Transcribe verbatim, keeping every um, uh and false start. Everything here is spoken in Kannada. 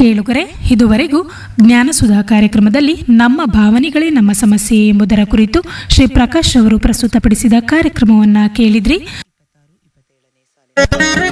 ಕೇಳುಗರೆ, ಇದುವರೆಗೂ ಜ್ಞಾನಸುಧಾ ಕಾರ್ಯಕ್ರಮದಲ್ಲಿ ನಮ್ಮ ಭಾವನೆಗಳೇ ನಮ್ಮ ಸಮಸ್ಯೆ ಎಂಬುದರ ಕುರಿತು ಶ್ರೀ ಪ್ರಕಾಶ್ ಅವರು ಪ್ರಸ್ತುತಪಡಿಸಿದ ಕಾರ್ಯಕ್ರಮವನ್ನು ಕೇಳಿದ್ರಿ.